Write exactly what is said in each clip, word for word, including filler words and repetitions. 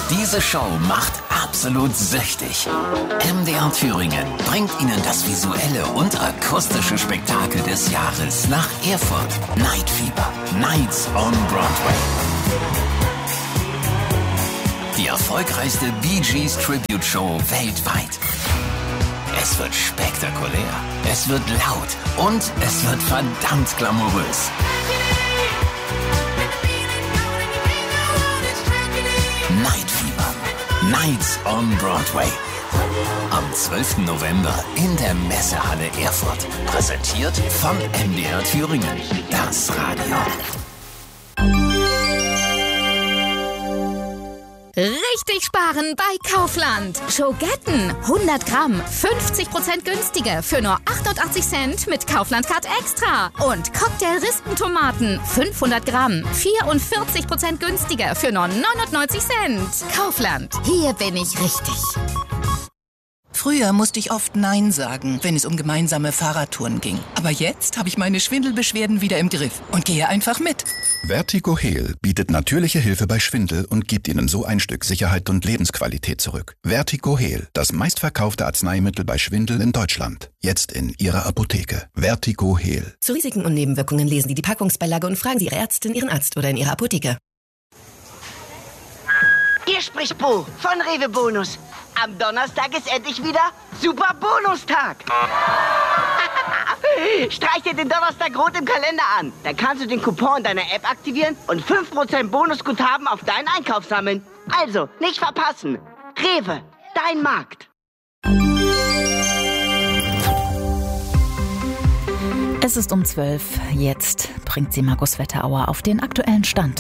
Diese Show macht absolut süchtig. M D R Thüringen bringt Ihnen das visuelle und akustische Spektakel des Jahres nach Erfurt. Night Fever. Nights on Broadway. Die erfolgreichste Bee Gees Tribute Show weltweit. Es wird spektakulär, es wird laut und es wird verdammt glamourös. Night Fever. Nights on Broadway. Am zwölften November in der Messehalle Erfurt. Präsentiert von M D R Thüringen. Das Radio. Richtig sparen bei Kaufland. Schogetten hundert Gramm, fünfzig Prozent günstiger für nur achtundachtzig Cent mit Kaufland-Card Extra. Und Cocktail-Rispentomaten fünfhundert Gramm, vierundvierzig Prozent günstiger für nur neunundneunzig Cent. Kaufland, hier bin ich richtig. Früher musste ich oft Nein sagen, wenn es um gemeinsame Fahrradtouren ging. Aber jetzt habe ich meine Schwindelbeschwerden wieder im Griff und gehe einfach mit. Vertigo Heal bietet natürliche Hilfe bei Schwindel und gibt Ihnen so ein Stück Sicherheit und Lebensqualität zurück. Vertigo Heal, das meistverkaufte Arzneimittel bei Schwindel in Deutschland. Jetzt in Ihrer Apotheke. Vertigo Heal. Zu Risiken und Nebenwirkungen lesen Sie die Packungsbeilage und fragen Sie Ihre Ärztin, Ihren Arzt oder in Ihrer Apotheke. Hier spricht Bo von Rewe Bonus. Am Donnerstag ist endlich wieder Super Bonustag. Streich dir den Donnerstag rot im Kalender an. Dann kannst du den Coupon deiner App aktivieren und fünf Prozent Bonusguthaben auf deinen Einkauf sammeln. Also, nicht verpassen. Rewe, dein Markt. Es ist um zwölf. Jetzt bringt sie Markus Wetterauer auf den aktuellen Stand.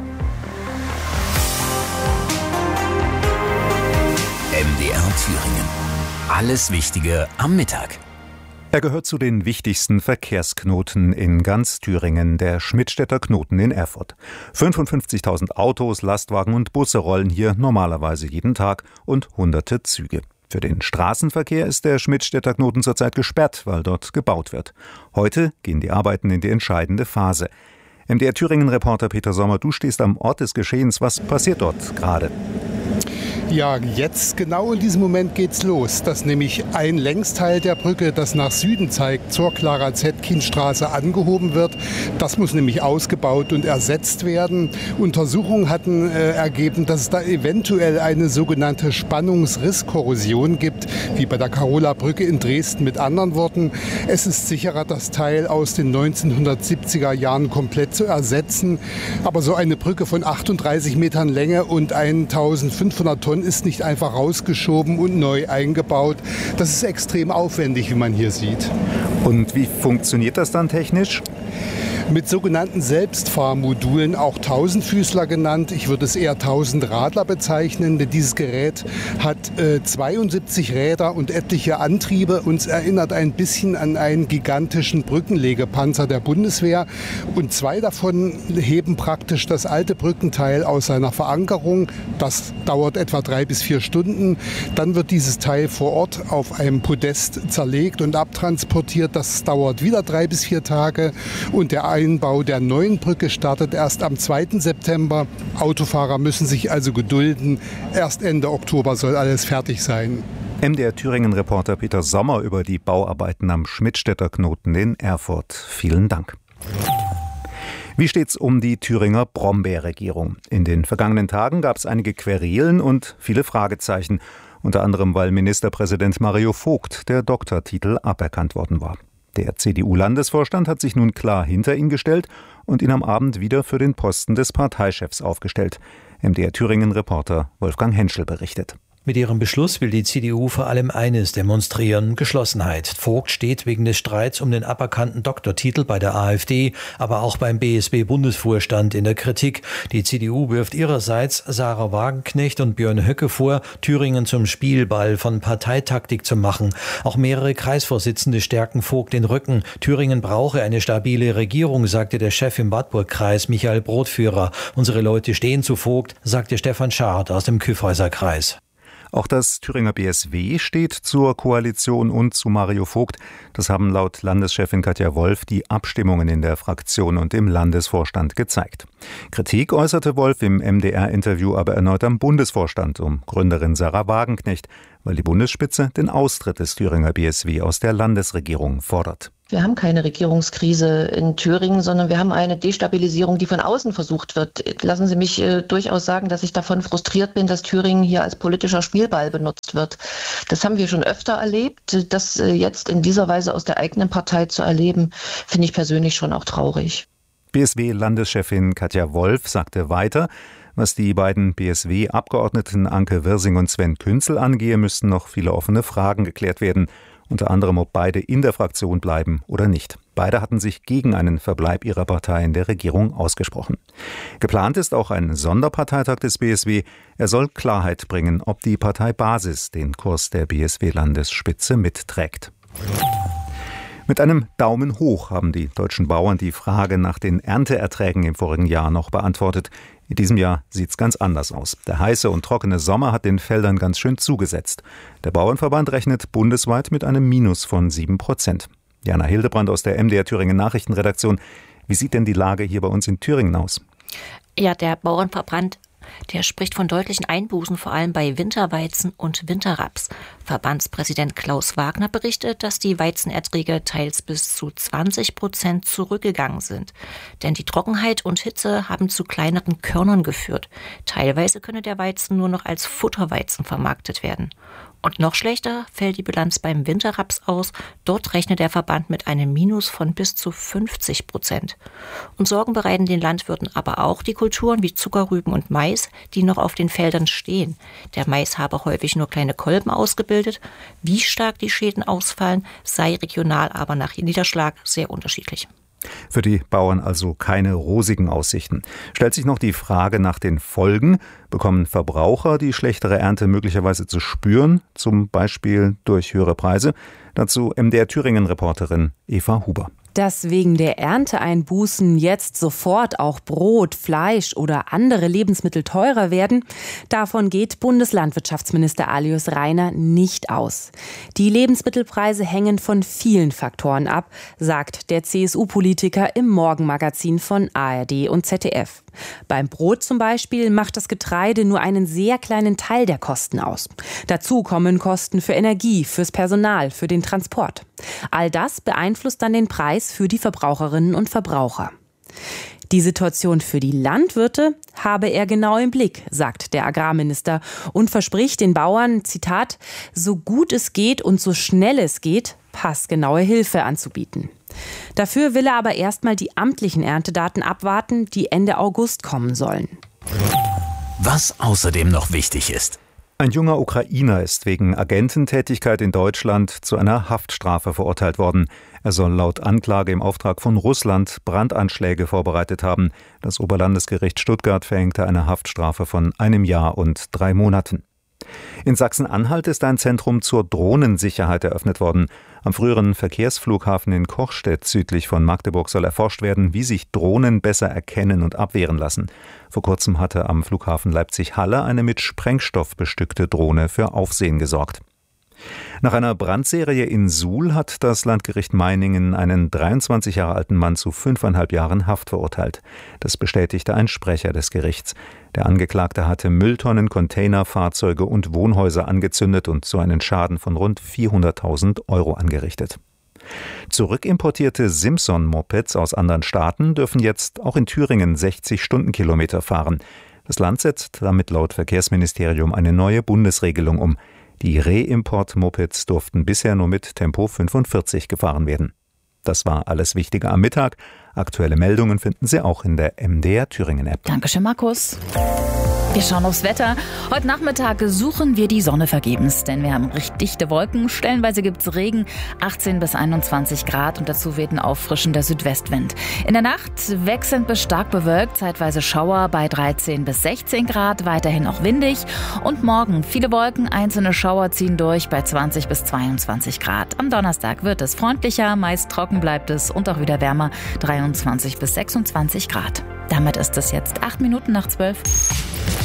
M D R Thüringen. Alles Wichtige am Mittag. Er gehört zu den wichtigsten Verkehrsknoten in ganz Thüringen, der Schmidtstädter Knoten in Erfurt. fünfundfünfzigtausend Autos, Lastwagen und Busse rollen hier normalerweise jeden Tag und hunderte Züge. Für den Straßenverkehr ist der Schmidtstädter Knoten zurzeit gesperrt, weil dort gebaut wird. Heute gehen die Arbeiten in die entscheidende Phase. M D R Thüringen-Reporter Peter Sommer, du stehst am Ort des Geschehens. Was passiert dort gerade? Ja, jetzt genau in diesem Moment geht's los, dass nämlich ein Längsteil der Brücke, das nach Süden zeigt, zur Clara-Zetkin-Straße angehoben wird. Das muss nämlich ausgebaut und ersetzt werden. Untersuchungen hatten äh, ergeben, dass es da eventuell eine sogenannte Spannungsrisskorrosion gibt, wie bei der Karola-Brücke in Dresden. Mit anderen Worten, es ist sicherer, das Teil aus den neunzehnhundertsiebziger Jahren komplett zu ersetzen. Aber so eine Brücke von achtunddreißig Metern Länge und eintausendfünfhundert Tonnen ist nicht einfach rausgeschoben und neu eingebaut. Das ist extrem aufwendig, wie man hier sieht. Und wie funktioniert das dann technisch? Mit sogenannten Selbstfahrmodulen, auch Tausendfüßler genannt. Ich würde es eher Tausendradler bezeichnen, denn dieses Gerät hat äh, zweiundsiebzig Räder und etliche Antriebe. Uns erinnert ein bisschen an einen gigantischen Brückenlegepanzer der Bundeswehr. Und zwei davon heben praktisch das alte Brückenteil aus seiner Verankerung. Das dauert etwa drei bis vier Stunden. Dann wird dieses Teil vor Ort auf einem Podest zerlegt und abtransportiert. Das dauert wieder drei bis vier Tage. Und der Einbau der neuen Brücke startet erst am zweiten September. Autofahrer müssen sich also gedulden. Erst Ende Oktober soll alles fertig sein. M D R Thüringen-Reporter Peter Sommer über die Bauarbeiten am Schmidtstädter Knoten in Erfurt. Vielen Dank. Wie steht's um die Thüringer Brombeerregierung? In den vergangenen Tagen gab es einige Querelen und viele Fragezeichen. Unter anderem, weil Ministerpräsident Mario Vogt der Doktortitel aberkannt worden war. Der C D U-Landesvorstand hat sich nun klar hinter ihn gestellt und ihn am Abend wieder für den Posten des Parteichefs aufgestellt. M D R Thüringen-Reporter Wolfgang Henschel berichtet. Mit ihrem Beschluss will die C D U vor allem eines demonstrieren: Geschlossenheit. Vogt steht wegen des Streits um den aberkannten Doktortitel bei der AfD, aber auch beim B S B-Bundesvorstand in der Kritik. Die C D U wirft ihrerseits Sarah Wagenknecht und Björn Höcke vor, Thüringen zum Spielball von Parteitaktik zu machen. Auch mehrere Kreisvorsitzende stärken Vogt den Rücken. Thüringen brauche eine stabile Regierung, sagte der Chef im Wartburg-Kreis Michael Brotführer. Unsere Leute stehen zu Vogt, sagte Stefan Schad aus dem Kyffhäuser Kreis. Auch das Thüringer B S W steht zur Koalition und zu Mario Vogt. Das haben laut Landeschefin Katja Wolf die Abstimmungen in der Fraktion und im Landesvorstand gezeigt. Kritik äußerte Wolf im M D R-Interview aber erneut am Bundesvorstand um Gründerin Sarah Wagenknecht, weil die Bundesspitze den Austritt des Thüringer B S W aus der Landesregierung fordert. Wir haben keine Regierungskrise in Thüringen, sondern wir haben eine Destabilisierung, die von außen versucht wird. Lassen Sie mich äh, durchaus sagen, dass ich davon frustriert bin, dass Thüringen hier als politischer Spielball benutzt wird. Das haben wir schon öfter erlebt. Das äh, jetzt in dieser Weise aus der eigenen Partei zu erleben, finde ich persönlich schon auch traurig. B S W-Landeschefin Katja Wolf sagte weiter, was die beiden B S W-Abgeordneten Anke Wirsing und Sven Künzel angehe, müssten noch viele offene Fragen geklärt werden. Unter anderem, ob beide in der Fraktion bleiben oder nicht. Beide hatten sich gegen einen Verbleib ihrer Partei in der Regierung ausgesprochen. Geplant ist auch ein Sonderparteitag des B S W. Er soll Klarheit bringen, ob die Parteibasis den Kurs der B S W-Landesspitze mitträgt. Mit einem Daumen hoch haben die deutschen Bauern die Frage nach den Ernteerträgen im vorigen Jahr noch beantwortet. In diesem Jahr sieht's ganz anders aus. Der heiße und trockene Sommer hat den Feldern ganz schön zugesetzt. Der Bauernverband rechnet bundesweit mit einem Minus von sieben Prozent. Jana Hildebrand aus der M D R Thüringen Nachrichtenredaktion. Wie sieht denn die Lage hier bei uns in Thüringen aus? Ja, der Bauernverband Der spricht von deutlichen Einbußen, vor allem bei Winterweizen und Winterraps. Verbandspräsident Klaus Wagner berichtet, dass die Weizenerträge teils bis zu zwanzig Prozent zurückgegangen sind. Denn die Trockenheit und Hitze haben zu kleineren Körnern geführt. Teilweise könne der Weizen nur noch als Futterweizen vermarktet werden. Und noch schlechter fällt die Bilanz beim Winterraps aus. Dort rechnet der Verband mit einem Minus von bis zu fünfzig Prozent. Und Sorgen bereiten den Landwirten aber auch die Kulturen wie Zuckerrüben und Mais, die noch auf den Feldern stehen. Der Mais habe häufig nur kleine Kolben ausgebildet. Wie stark die Schäden ausfallen, sei regional aber nach Niederschlag sehr unterschiedlich. Für die Bauern also keine rosigen Aussichten. Stellt sich noch die Frage nach den Folgen. Bekommen Verbraucher die schlechtere Ernte möglicherweise zu spüren, zum Beispiel durch höhere Preise? Dazu M D R Thüringen-Reporterin Eva Huber. Dass wegen der Ernteeinbußen jetzt sofort auch Brot, Fleisch oder andere Lebensmittel teurer werden, davon geht Bundeslandwirtschaftsminister Alois Rainer nicht aus. Die Lebensmittelpreise hängen von vielen Faktoren ab, sagt der C S U-Politiker im Morgenmagazin von A R D und Z D F. Beim Brot zum Beispiel macht das Getreide nur einen sehr kleinen Teil der Kosten aus. Dazu kommen Kosten für Energie, fürs Personal, für den Transport. All das beeinflusst dann den Preis für die Verbraucherinnen und Verbraucher. Die Situation für die Landwirte habe er genau im Blick, sagt der Agrarminister und verspricht den Bauern, Zitat, so gut es geht und so schnell es geht, passgenaue Hilfe anzubieten. Dafür will er aber erstmal die amtlichen Erntedaten abwarten, die Ende August kommen sollen. Was außerdem noch wichtig ist. Ein junger Ukrainer ist wegen Agententätigkeit in Deutschland zu einer Haftstrafe verurteilt worden. Er soll laut Anklage im Auftrag von Russland Brandanschläge vorbereitet haben. Das Oberlandesgericht Stuttgart verhängte eine Haftstrafe von einem Jahr und drei Monaten. In Sachsen-Anhalt ist ein Zentrum zur Drohnensicherheit eröffnet worden. Am früheren Verkehrsflughafen in Kochstedt südlich von Magdeburg soll erforscht werden, wie sich Drohnen besser erkennen und abwehren lassen. Vor kurzem hatte am Flughafen Leipzig-Halle eine mit Sprengstoff bestückte Drohne für Aufsehen gesorgt. Nach einer Brandserie in Suhl hat das Landgericht Meiningen einen dreiundzwanzig Jahre alten Mann zu fünfeinhalb Jahren Haft verurteilt. Das bestätigte ein Sprecher des Gerichts. Der Angeklagte hatte Mülltonnen, Container, Fahrzeuge und Wohnhäuser angezündet und so einen Schaden von rund vierhunderttausend Euro angerichtet. Zurückimportierte Simson-Mopeds aus anderen Staaten dürfen jetzt auch in Thüringen sechzig Stundenkilometer fahren. Das Land setzt damit laut Verkehrsministerium eine neue Bundesregelung um. Die Reimport-Mopeds durften bisher nur mit Tempo fünfundvierzig gefahren werden. Das war alles Wichtige am Mittag. Aktuelle Meldungen finden Sie auch in der M D R Thüringen-App. Dankeschön, Markus. Wir schauen aufs Wetter. Heute Nachmittag suchen wir die Sonne vergebens, denn wir haben recht dichte Wolken. Stellenweise gibt's Regen, achtzehn bis einundzwanzig Grad und dazu weht ein auffrischender Südwestwind. In der Nacht wechselnd bis stark bewölkt, zeitweise Schauer bei dreizehn bis sechzehn Grad, weiterhin auch windig. Und morgen viele Wolken, einzelne Schauer ziehen durch bei zwanzig bis zweiundzwanzig Grad. Am Donnerstag wird es freundlicher, meist trocken bleibt es und auch wieder wärmer, dreiundzwanzig bis sechsundzwanzig Grad. Damit ist es jetzt acht Minuten nach zwölf.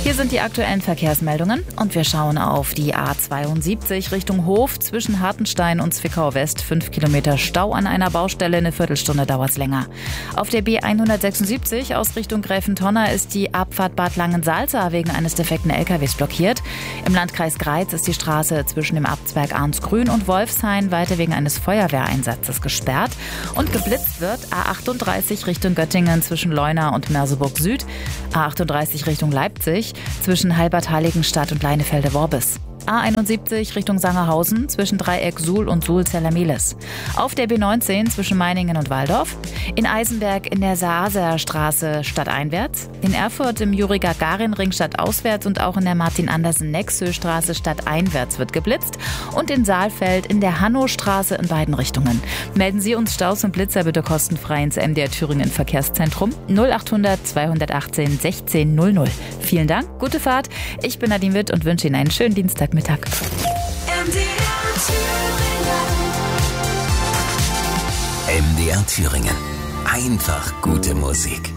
Hier sind die aktuellen Verkehrsmeldungen und wir schauen auf die A zweiundsiebzig Richtung Hof zwischen Hartenstein und Zwickau West. Fünf Kilometer Stau an einer Baustelle, eine Viertelstunde dauert es länger. Auf der B hundertsechsundsiebzig aus Richtung Gräfentonner ist die Abfahrt Bad Langensalza wegen eines defekten L K Ws blockiert. Im Landkreis Greiz ist die Straße zwischen dem Abzweig Arnsgrün und Wolfshain weiter wegen eines Feuerwehreinsatzes gesperrt. Und geblitzt wird A achtunddreißig Richtung Göttingen zwischen Leuna und Merseburg Süd, A achtunddreißig Richtung Leipzig zwischen Halbert-Heiligenstadt und Leinefelde-Worbis. A einundsiebzig Richtung Sangerhausen zwischen Dreieck Suhl und Suhl-Zellermeles. Auf der B neunzehn zwischen Meiningen und Waldorf. In Eisenberg in der Saaser-Straße stadteinwärts. In Erfurt im Juri-Gagarin-Ring stadtauswärts und auch in der Martin-Andersen-Nexö-Straße stadteinwärts wird geblitzt. Und in Saalfeld in der Hannostraße in beiden Richtungen. Melden Sie uns Staus und Blitzer bitte kostenfrei ins M D R Thüringen Verkehrszentrum null achthundert zweihundertachtzehn sechzehn null null. Vielen Dank, gute Fahrt. Ich bin Nadine Witt und wünsche Ihnen einen schönen Dienstagmittag. M D R Thüringen. Einfach gute Musik.